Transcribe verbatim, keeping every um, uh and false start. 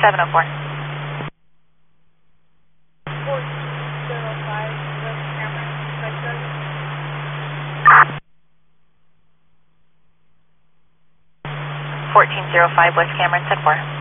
seven oh four. fourteen zero five West Cameron, ten four.